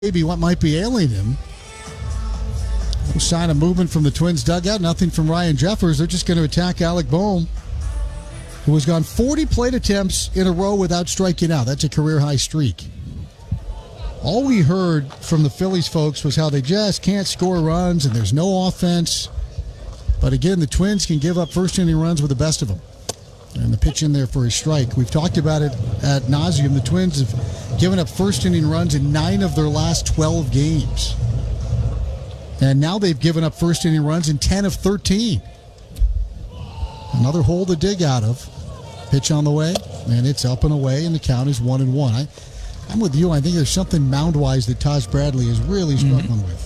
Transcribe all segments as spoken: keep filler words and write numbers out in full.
maybe what might be ailing him. No sign of movement from the Twins dugout. Nothing from Ryan Jeffers. They're just going to attack Alec Bohm, who has gone forty plate attempts in a row without striking out. That's a career-high streak. All we heard from the Phillies folks was how they just can't score runs and there's no offense. But again, the Twins can give up first-inning runs with the best of them. And the pitch in there for a strike. We've talked about it ad nauseum. The Twins have given up first-inning runs in nine of their last twelve games. And now they've given up first-inning runs in ten of thirteen. Another hole to dig out of. Pitch on the way, and it's up and away, and the count is one and one. I, I'm with you. I think there's something mound-wise that Taj Bradley is really struggling mm-hmm. with.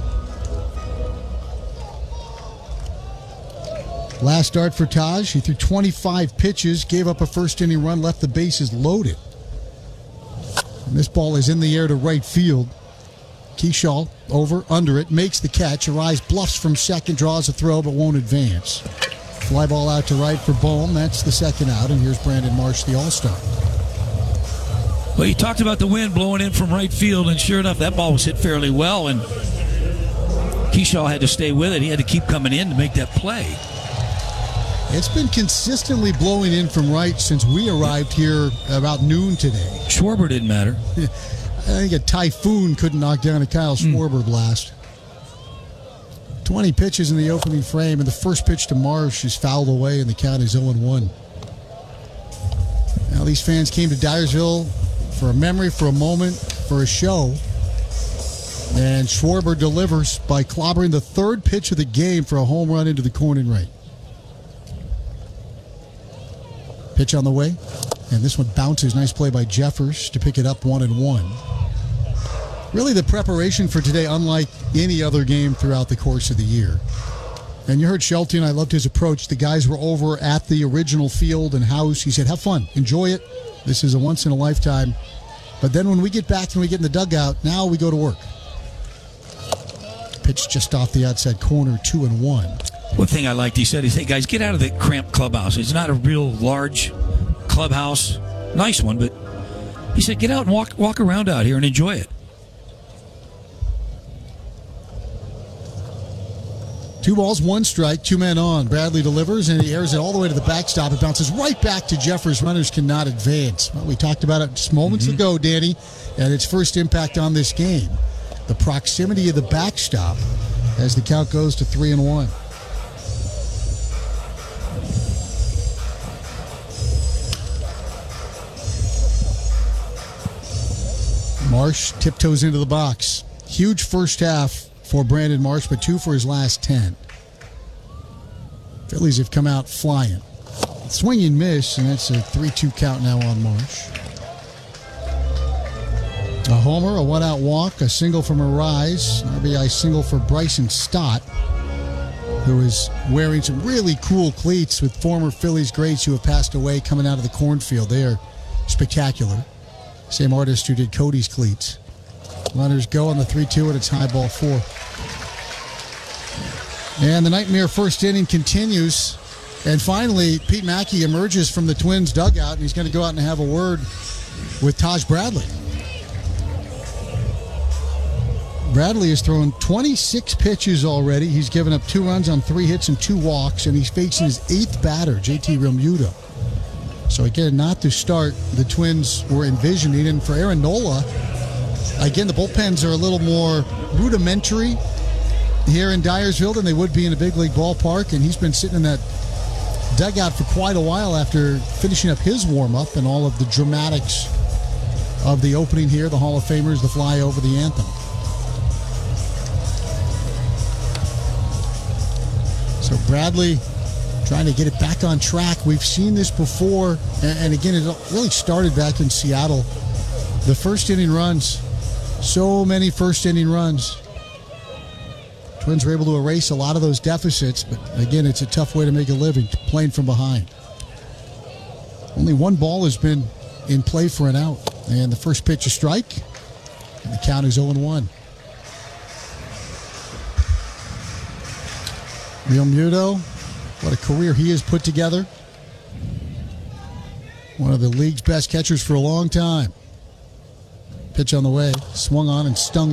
Last start for Taj. He threw twenty-five pitches, gave up a first-inning run, left the bases loaded. And this ball is in the air to right field. Kershaw over, under it, makes the catch. Arise bluffs from second, draws a throw, but won't advance. Fly ball out to right for Bohm. That's the second out, and here's Brandon Marsh, the All-Star. Well, you talked about the wind blowing in from right field, and sure enough, that ball was hit fairly well, and Kershaw had to stay with it. He had to keep coming in to make that play. It's been consistently blowing in from right since we arrived here about noon today. Schwarber didn't matter. I think a typhoon couldn't knock down a Kyle Schwarber mm. blast. twenty pitches in the opening frame, and the first pitch to Marsh is fouled away, and the count is oh and one. Now, these fans came to Dyersville for a memory, for a moment, for a show. And Schwarber delivers by clobbering the third pitch of the game for a home run into the corner and right. Pitch on the way, and this one bounces. Nice play by Jeffers to pick it up one and one. Really the preparation for today, unlike any other game throughout the course of the year. And you heard Shelton, I loved his approach. The guys were over at the original field and house. He said, have fun, enjoy it. This is a once in a lifetime. But then when we get back and we get in the dugout, now we go to work. Pitch just off the outside corner, two and one. One thing I liked, he said, is, hey, guys, get out of the cramped clubhouse. It's not a real large clubhouse. Nice one, but he said, get out and walk walk around out here and enjoy it. Two balls, one strike, two men on. Bradley delivers, and he airs it all the way to the backstop. It bounces right back to Jeffers. Runners cannot advance. Well, we talked about it just moments mm-hmm. ago, Danny, and its first impact on this game. The proximity of the backstop as the count goes to three and one. Marsh tiptoes into the box. Huge first half for Brandon Marsh, but two for his last ten. Phillies have come out flying. Swing and miss, and that's a three two count now on Marsh. A homer, a one-out walk, a single from Arise, an R B I single for Bryson Stott, who is wearing some really cool cleats with former Phillies greats who have passed away coming out of the cornfield. They are spectacular. Same artist who did Cody's cleats. Runners go on the three two, and it's high ball four. And the nightmare first inning continues. And finally, Pete Mackey emerges from the Twins dugout, and he's going to go out and have a word with Taj Bradley. Bradley has thrown twenty-six pitches already. He's given up two runs on three hits and two walks, and he's facing his eighth batter, J T Realmuto. So again, not the start the Twins were envisioning. And for Aaron Nola, again, the bullpens are a little more rudimentary here in Dyersville than they would be in a big league ballpark. And he's been sitting in that dugout for quite a while after finishing up his warm-up and all of the dramatics of the opening here, the Hall of Famers, the flyover, the anthem. So Bradley trying to get it back on track. We've seen this before, and, and again, it really started back in Seattle. The first inning runs, so many first inning runs. Twins were able to erase a lot of those deficits, but again, it's a tough way to make a living, playing from behind. Only one ball has been in play for an out, and the first pitch a strike, and the count is oh and one. Realmuto, what a career he has put together. One of the league's best catchers for a long time. Pitch on the way. Swung on and stung